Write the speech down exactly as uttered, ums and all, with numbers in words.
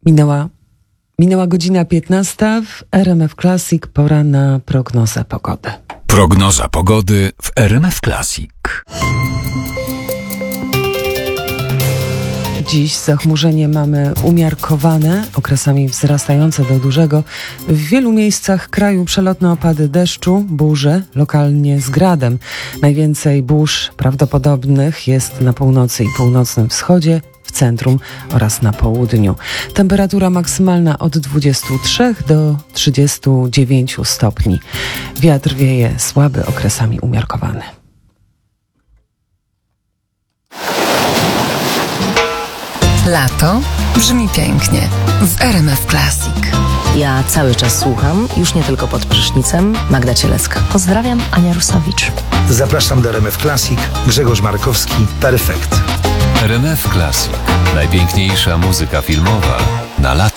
Minęła, minęła godzina piętnasta w R M F Classic, pora na prognozę pogody. Prognoza pogody w R M F Classic. Dziś zachmurzenie mamy umiarkowane, okresami wzrastające do dużego. W wielu miejscach kraju przelotne opady deszczu, burze, lokalnie z gradem. Najwięcej burz prawdopodobnych jest na północy i północnym wschodzie, w centrum oraz na południu. Temperatura maksymalna od dwudziestu trzech do trzydziestu dziewięciu stopni. Wiatr wieje słaby, okresami umiarkowany. Lato brzmi pięknie w R M F Classic. Ja cały czas słucham, już nie tylko pod prysznicem, Magda Cielecka. Pozdrawiam, Ania Rusowicz. Zapraszam do R M F Classic, Grzegorz Markowski, Perfekt. R M F Classic. Najpiękniejsza muzyka filmowa na lato.